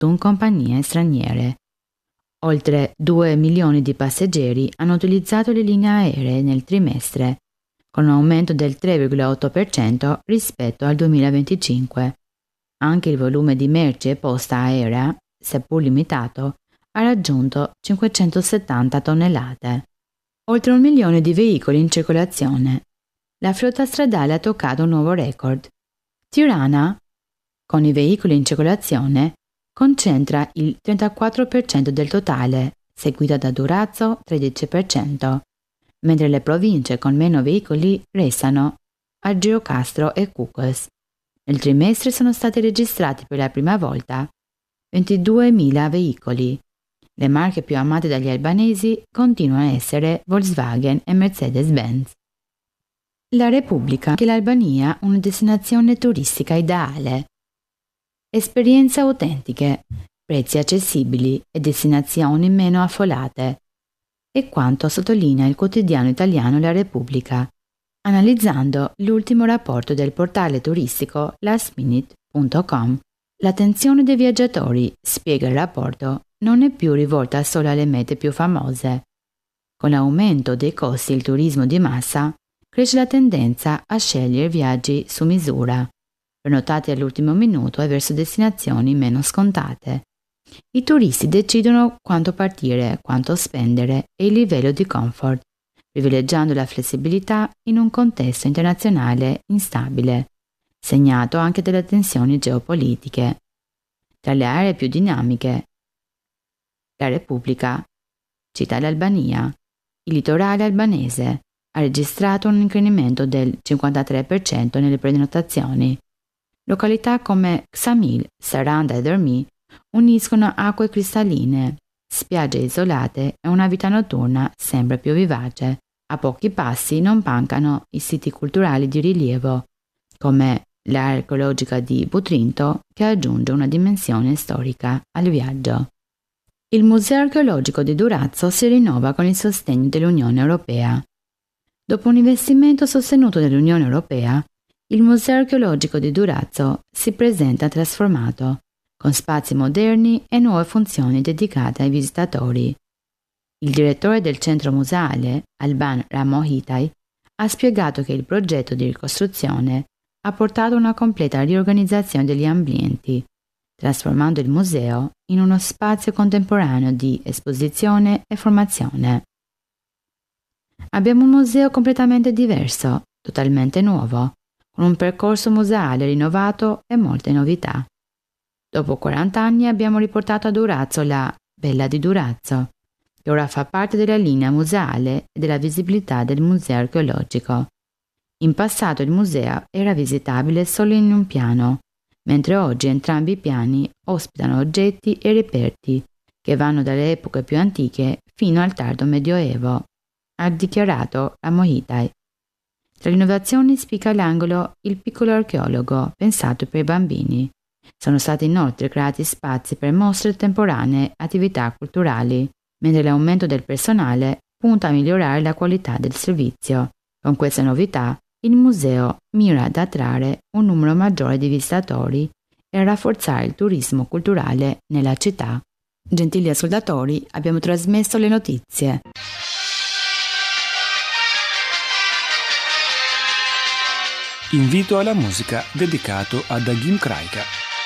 81 compagnie straniere. Oltre 2 milioni di passeggeri hanno utilizzato le linee aeree nel trimestre, con un aumento del 3,8% rispetto al 2025. Anche il volume di merci e posta aerea, seppur limitato, ha raggiunto 570 tonnellate. Oltre 1 milione di veicoli in circolazione. La flotta stradale ha toccato un nuovo record. Tirana, con i veicoli in circolazione, concentra il 34% del totale, seguita da Durazzo 13%, mentre le province con meno veicoli restano a Girocastro e Cucos. Nel trimestre sono stati registrati per la prima volta 22.000 veicoli. Le marche più amate dagli albanesi continuano a essere Volkswagen e Mercedes-Benz. La Repubblica, che l'Albania una destinazione turistica ideale. Esperienze autentiche, prezzi accessibili e destinazioni meno affollate. È quanto sottolinea il quotidiano italiano La Repubblica, analizzando l'ultimo rapporto del portale turistico lastminute.com. L'attenzione dei viaggiatori, spiega il rapporto, non è più rivolta solo alle mete più famose. Con l'aumento dei costi del turismo di massa, cresce la tendenza a scegliere viaggi su misura, prenotati all'ultimo minuto e verso destinazioni meno scontate. I turisti decidono quanto partire, quanto spendere e il livello di comfort, privilegiando la flessibilità in un contesto internazionale instabile, segnato anche dalle tensioni geopolitiche. Tra le aree più dinamiche, la Repubblica cita l'Albania. Il litorale albanese ha registrato un incremento del 53% nelle prenotazioni. Località come Ksamil, Saranda e Dermi uniscono acque cristalline, spiagge isolate e una vita notturna sempre più vivace. A pochi passi non mancano i siti culturali di rilievo, come l'area archeologica di Butrinto, che aggiunge una dimensione storica al viaggio. Il Museo archeologico di Durazzo si rinnova con il sostegno dell'Unione Europea. Dopo un investimento sostenuto dall'Unione Europea, il Museo archeologico di Durazzo si presenta trasformato, con spazi moderni e nuove funzioni dedicate ai visitatori. Il direttore del centro museale, Alban Ramohitaj, ha spiegato che il progetto di ricostruzione ha portato a una completa riorganizzazione degli ambienti, trasformando il museo in uno spazio contemporaneo di esposizione e formazione. Abbiamo un museo completamente diverso, totalmente nuovo, con un percorso museale rinnovato e molte novità. Dopo 40 anni abbiamo riportato a Durazzo la Bella di Durazzo, che ora fa parte della linea museale e della visibilità del museo archeologico. In passato il museo era visitabile solo in un piano, mentre oggi entrambi i piani ospitano oggetti e reperti che vanno dalle epoche più antiche fino al tardo Medioevo, ha dichiarato Ramohitaj. Tra le innovazioni spicca l'angolo Il piccolo archeologo, pensato per i bambini. Sono stati inoltre creati spazi per mostre temporanee e attività culturali, mentre l'aumento del personale punta a migliorare la qualità del servizio. Con queste novità, il museo mira ad attrarre un numero maggiore di visitatori e a rafforzare il turismo culturale nella città. Gentili ascoltatori, abbiamo trasmesso le notizie. Invito alla musica dedicato a Dagim Kraika.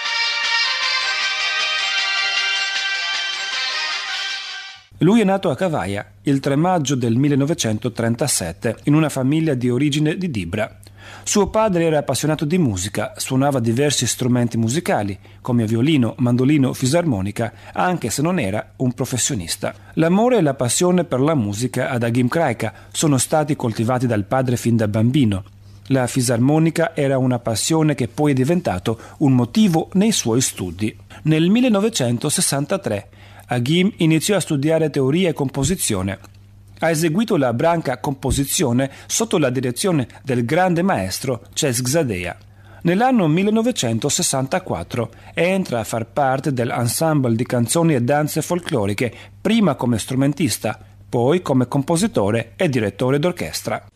Lui è nato a Cavaia il 3 maggio del 1937 in una famiglia di origine di Dibra. Suo padre era appassionato di musica, suonava diversi strumenti musicali come violino, mandolino, fisarmonica, anche se non era un professionista. L'amore e la passione per la musica ad Dagim Kraika sono stati coltivati dal padre fin da bambino. La fisarmonica era una passione che poi è diventato un motivo nei suoi studi. Nel 1963 Agim iniziò a studiare teoria e composizione. Ha eseguito la branca composizione sotto la direzione del grande maestro Cesc Zadea. Nell'anno 1964 entra a far parte dell'ensemble di canzoni e danze folcloriche, prima come strumentista, poi come compositore e direttore d'orchestra.